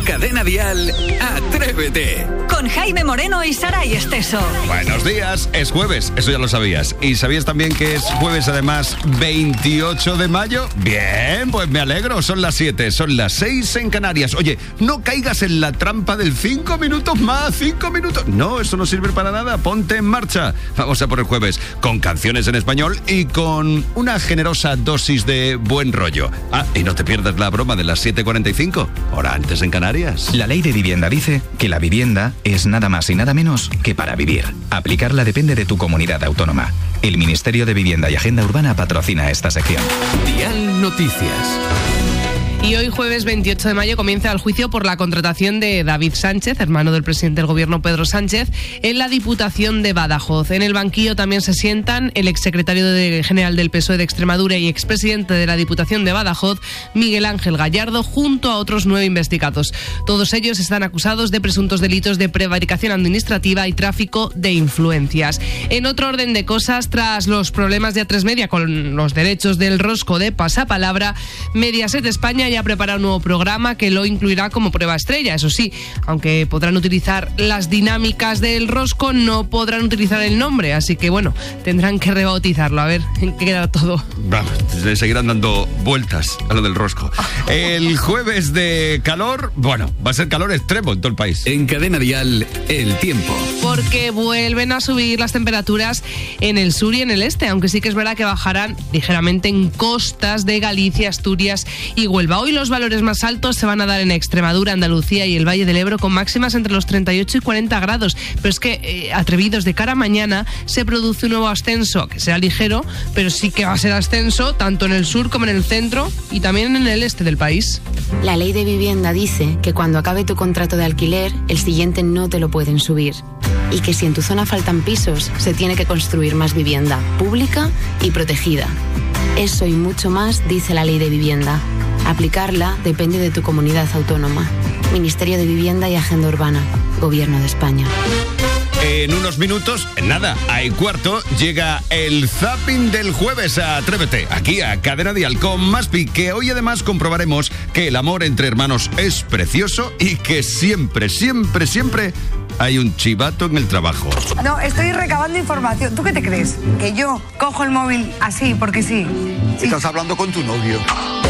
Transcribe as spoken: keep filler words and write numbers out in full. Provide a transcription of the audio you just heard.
Cadena Dial, Atrévete. Con Jaime Moreno y Saray Esteso. Buenos días, es jueves, eso ya lo sabías. ¿Y sabías también que es jueves además veintiocho de mayo? Bien, pues me alegro, son las siete, son las seis en Canarias. Oye, no caigas en la trampa del cinco minutos más, cinco minutos. No, eso no sirve para nada, ponte en marcha. Vamos a por el jueves, con canciones en español y con una generosa dosis de buen rollo. Ah, y no te pierdas la broma de las siete cuarenta y cinco, hora antes en Canarias. La ley de vivienda dice que la vivienda es nada más y nada menos que para vivir. Aplicarla depende de tu comunidad autónoma. El Ministerio de Vivienda y Agenda Urbana patrocina esta sección. Dial Noticias. Y hoy, jueves veintiocho de mayo, comienza el juicio por la contratación de David Sánchez, hermano del presidente del gobierno Pedro Sánchez, en la Diputación de Badajoz. En el banquillo también se sientan el exsecretario de, general del P S O E de Extremadura y expresidente de la Diputación de Badajoz, Miguel Ángel Gallardo, junto a otros nueve investigados. Todos ellos están acusados de presuntos delitos de prevaricación administrativa y tráfico de influencias. En otro orden de cosas, tras los problemas de A tres Media con los derechos del rosco de Pasapalabra, Mediaset España ya prepara un nuevo programa que lo incluirá como prueba estrella. Eso sí, aunque podrán utilizar las dinámicas del rosco, no podrán utilizar el nombre, así que bueno, tendrán que rebautizarlo. A ver en qué queda todo. Vamos, le seguirán dando vueltas a lo del rosco. El jueves de calor, bueno, va a ser calor extremo en todo el país. En Cadena Dial, el tiempo. Porque vuelven a subir las temperaturas en el sur y en el este, aunque sí que es verdad que bajarán ligeramente en costas de Galicia, Asturias y Huelva. Hoy los valores más altos se van a dar en Extremadura, Andalucía y el Valle del Ebro, con máximas entre los treinta y ocho y cuarenta grados. Pero es que, eh, atrevidos, de cara a mañana se produce un nuevo ascenso, que será ligero, pero sí que va a ser ascenso tanto en el sur como en el centro y también en el este del país. La ley de vivienda dice que cuando acabe tu contrato de alquiler, el siguiente no te lo pueden subir. Y que si en tu zona faltan pisos, se tiene que construir más vivienda, pública y protegida. Eso y mucho más dice la ley de vivienda. Aplicarla depende de tu comunidad autónoma. Ministerio de Vivienda y Agenda Urbana. Gobierno de España. En unos minutos, en nada, hay cuarto, llega el zapping del jueves a Atrévete, aquí a Cadena Dial con Maspi, que hoy además comprobaremos que el amor entre hermanos es precioso y que siempre, siempre, siempre hay un chivato en el trabajo. No, estoy recabando información. ¿Tú qué te crees? ¿Que yo cojo el móvil así porque sí? sí. Estás hablando con tu novio.